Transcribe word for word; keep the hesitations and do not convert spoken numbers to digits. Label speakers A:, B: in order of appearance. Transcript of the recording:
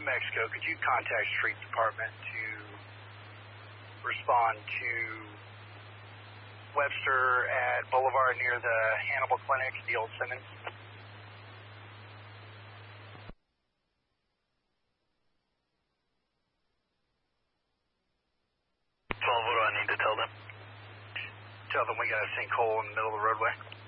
A: Mexico, could you contact Street Department to respond to Webster at Boulevard near the Hannibal Clinic, the old Simmons?
B: twelve, what do I need to tell them?
A: Tell them we got a sinkhole in the middle of the roadway.